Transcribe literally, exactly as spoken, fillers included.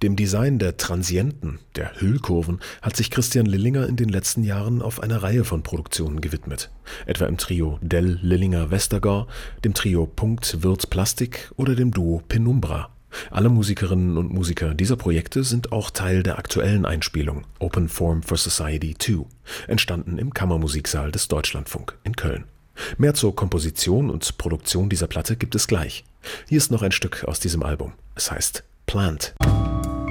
Dem Design der Transienten, der Hüllkurven, hat sich Christian Lillinger in den letzten Jahren auf eine Reihe von Produktionen gewidmet. Etwa im Trio Dell Lillinger Westergaard, dem Trio Punkt Wirth Plastik oder dem Duo Penumbra. Alle Musikerinnen und Musiker dieser Projekte sind auch Teil der aktuellen Einspielung Open Form for Society zwei, entstanden im Kammermusiksaal des Deutschlandfunk in Köln. Mehr zur Komposition und Produktion dieser Platte gibt es gleich. Hier ist noch ein Stück aus diesem Album. Es heißt Plant.